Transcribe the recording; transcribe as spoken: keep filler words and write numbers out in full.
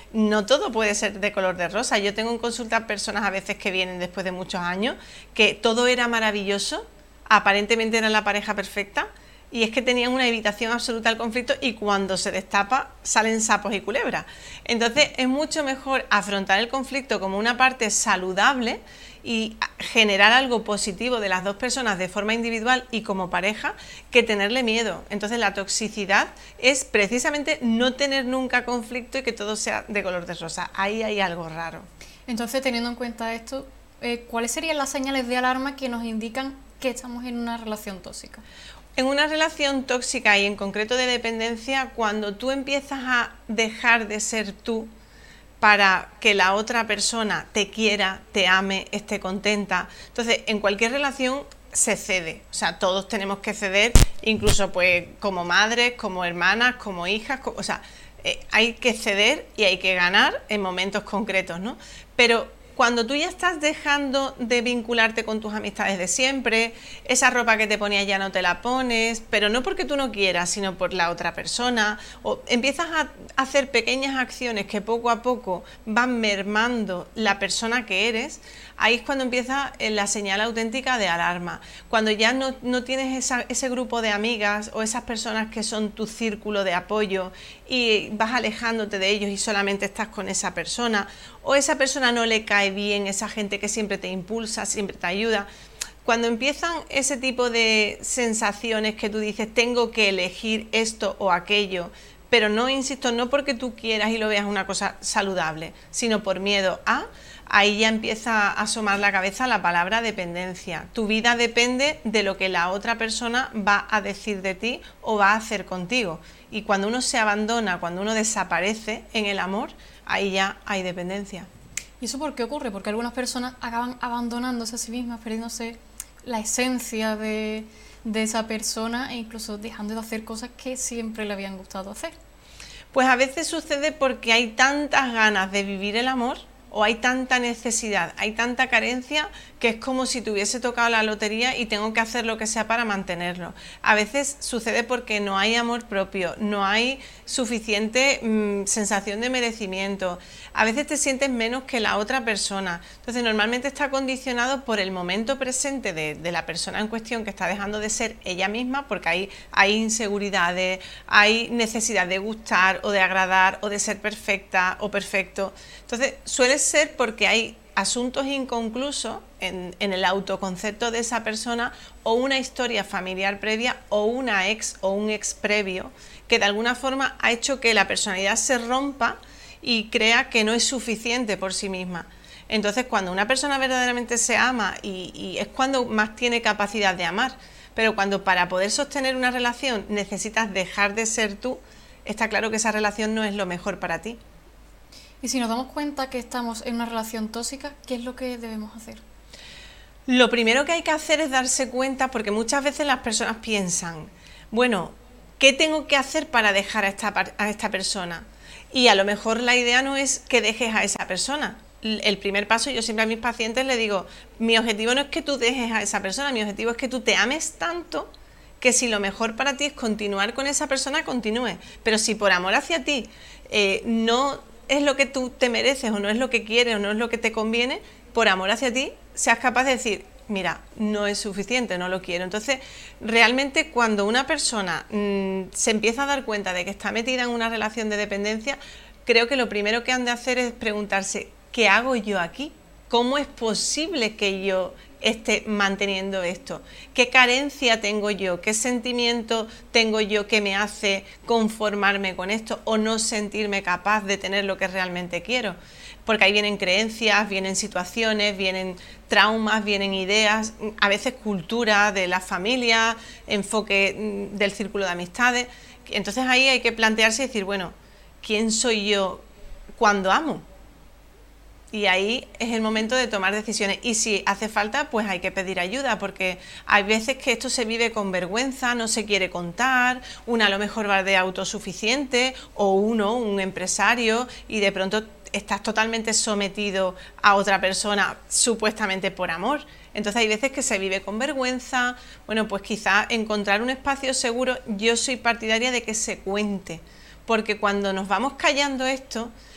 no todo puede ser de color de rosa. Yo tengo en consulta personas a veces que vienen después de muchos años, que todo era maravilloso, aparentemente eran la pareja perfecta, y es que tenían una evitación absoluta al conflicto y cuando se destapa salen sapos y culebras. Entonces es mucho mejor afrontar el conflicto como una parte saludable y generar algo positivo de las dos personas de forma individual y como pareja que tenerle miedo. Entonces la toxicidad es precisamente no tener nunca conflicto y que todo sea de color de rosa. Ahí hay algo raro. Entonces, teniendo en cuenta esto, eh, ¿cuáles serían las señales de alarma que nos indican que estamos en una relación tóxica? En una relación tóxica y en concreto de dependencia, cuando tú empiezas a dejar de ser tú para que la otra persona te quiera, te ame, esté contenta. Entonces, en cualquier relación se cede, o sea, todos tenemos que ceder, incluso pues como madres, como hermanas, como hijas, como, o sea, eh, hay que ceder y hay que ganar en momentos concretos, ¿no? Pero cuando tú ya estás dejando de vincularte con tus amistades de siempre, esa ropa que te ponías ya no te la pones, pero no porque tú no quieras, sino por la otra persona, o empiezas a hacer pequeñas acciones que poco a poco van mermando la persona que eres, ahí es cuando empieza la señal auténtica de alarma. Cuando ya no, no tienes esa, ese grupo de amigas o esas personas que son tu círculo de apoyo y vas alejándote de ellos y solamente estás con esa persona, o esa persona no le cae bien, esa gente que siempre te impulsa, siempre te ayuda. Cuando empiezan ese tipo de sensaciones que tú dices, tengo que elegir esto o aquello, pero no, insisto, no porque tú quieras y lo veas una cosa saludable, sino por miedo a, ahí ya empieza a asomar la cabeza la palabra dependencia. Tu vida depende de lo que la otra persona va a decir de ti o va a hacer contigo. Y cuando uno se abandona, cuando uno desaparece en el amor, ahí ya hay dependencia. ¿Y eso por qué ocurre? Porque algunas personas acaban abandonándose a sí mismas, perdiéndose la esencia de, de esa persona e incluso dejando de hacer cosas que siempre le habían gustado hacer. Pues a veces sucede porque hay tantas ganas de vivir el amor o hay tanta necesidad, hay tanta carencia que es como si te hubiese tocado la lotería y tengo que hacer lo que sea para mantenerlo. A veces sucede porque no hay amor propio, no hay suficiente mmm, sensación de merecimiento, a veces te sientes menos que la otra persona. Entonces normalmente está condicionado por el momento presente de, de la persona en cuestión que está dejando de ser ella misma, porque hay, hay inseguridades, hay necesidad de gustar o de agradar o de ser perfecta o perfecto. Entonces suele ser porque hay asuntos inconclusos en, en el autoconcepto de esa persona o una historia familiar previa o una ex o un ex previo que de alguna forma ha hecho que la personalidad se rompa y crea que no es suficiente por sí misma. Entonces cuando una persona verdaderamente se ama y, y es cuando más tiene capacidad de amar, pero cuando para poder sostener una relación necesitas dejar de ser tú, está claro que esa relación no es lo mejor para ti. Y si nos damos cuenta que estamos en una relación tóxica, ¿qué es lo que debemos hacer? Lo primero que hay que hacer es darse cuenta, porque muchas veces las personas piensan, bueno, ¿qué tengo que hacer para dejar a esta, a esta persona? Y a lo mejor la idea no es que dejes a esa persona. El primer paso, yo siempre a mis pacientes les digo, mi objetivo no es que tú dejes a esa persona, mi objetivo es que tú te ames tanto que si lo mejor para ti es continuar con esa persona, continúe. Pero si por amor hacia ti eh, no es lo que tú te mereces o no es lo que quieres o no es lo que te conviene, por amor hacia ti, seas capaz de decir, mira, no es suficiente, no lo quiero. Entonces, realmente cuando una persona mmm, se empieza a dar cuenta de que está metida en una relación de dependencia, creo que lo primero que han de hacer es preguntarse, ¿qué hago yo aquí? ¿Cómo es posible que yo esté manteniendo esto? ¿Qué carencia tengo yo? ¿Qué sentimiento tengo yo que me hace conformarme con esto o no sentirme capaz de tener lo que realmente quiero? Porque ahí vienen creencias, vienen situaciones, vienen traumas, vienen ideas, a veces cultura de la familia, enfoque del círculo de amistades. Entonces ahí hay que plantearse y decir, bueno, ¿quién soy yo cuando amo? Y ahí es el momento de tomar decisiones y si hace falta pues hay que pedir ayuda porque hay veces que esto se vive con vergüenza, no se quiere contar, una a lo mejor va de autosuficiente o uno, un empresario y de pronto estás totalmente sometido a otra persona supuestamente por amor. Entonces hay veces que se vive con vergüenza, bueno pues quizá encontrar un espacio seguro, yo soy partidaria de que se cuente, porque cuando nos vamos callando esto